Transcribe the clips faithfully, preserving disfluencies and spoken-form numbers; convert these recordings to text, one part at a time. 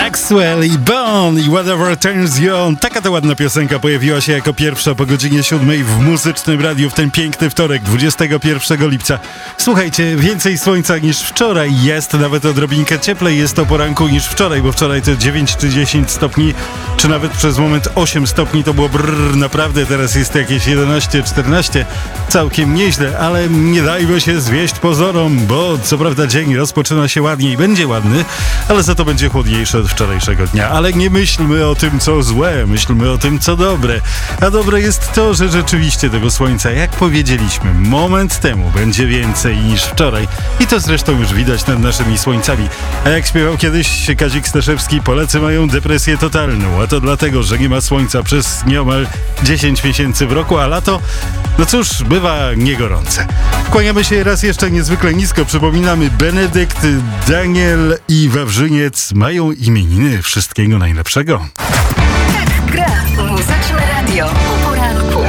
Maxwell i Bone i Whatever Turns You On. Taka to ładna piosenka pojawiła się jako pierwsza po godzinie siódmej w Muzycznym Radiu w ten piękny wtorek, dwudziestego pierwszego lipca. Słuchajcie, więcej słońca niż wczoraj jest, nawet odrobinkę cieplej jest o poranku niż wczoraj, bo wczoraj to dziewięć czy dziesięć stopni, czy nawet przez moment osiem stopni, to było brrr, naprawdę, teraz jest jakieś jedenaście czternaście, całkiem nieźle, ale nie dajmy się zwieść pozorom, bo co prawda dzień rozpoczyna się ładnie i będzie ładny, ale za to będzie chłodniejszy od wczorajszego dnia. Ale nie myślmy o tym, co złe, myślmy o tym, co dobre. A dobre jest to, że rzeczywiście tego słońca, jak powiedzieliśmy, moment temu będzie więcej niż wczoraj. I to zresztą już widać nad naszymi słońcami. A jak śpiewał kiedyś Kazik Staszewski, Polacy mają depresję totalną. A to dlatego, że nie ma słońca przez nieomal dziesięć miesięcy w roku, a lato, no cóż, bywa niegorące. Kłaniamy się raz jeszcze niezwykle nisko. Przypominamy, Benedykt, Daniel i Wawrzyniec mają imieniny. Wszystkiego najlepszego. Tak gra Muzyczne Radio o poranku.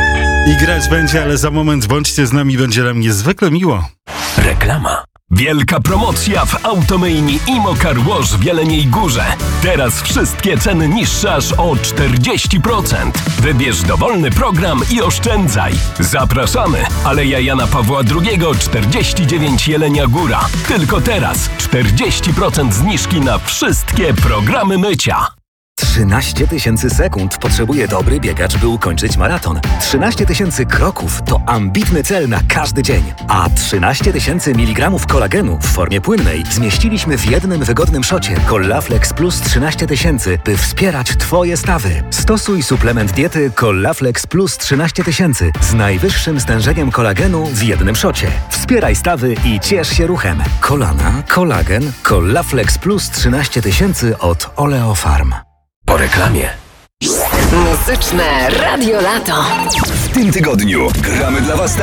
I grać będzie, ale za moment bądźcie z nami, będzie nam niezwykle miło. Reklama. Wielka promocja w Automejni Imo Car Wash w Jeleniej Górze. Teraz wszystkie ceny niższe aż o czterdzieści procent. Wybierz dowolny program i oszczędzaj. Zapraszamy. Aleja Jana Pawła drugiego, czterdzieści dziewięć Jelenia Góra. Tylko teraz czterdzieści procent zniżki na wszystkie programy mycia. trzynaście tysięcy sekund potrzebuje dobry biegacz, by ukończyć maraton. trzynaście tysięcy kroków to ambitny cel na każdy dzień. A trzynaście tysięcy miligramów kolagenu w formie płynnej zmieściliśmy w jednym wygodnym szocie. Collaflex Plus trzynaście tysięcy, by wspierać Twoje stawy. Stosuj suplement diety Collaflex Plus trzynaście tysięcy z najwyższym stężeniem kolagenu w jednym szocie. Wspieraj stawy i ciesz się ruchem. Kolana, kolagen, Collaflex Plus trzynaście tysięcy od Oleofarm. Po reklamie. Muzyczne Radio Lato. W tym tygodniu gramy dla Was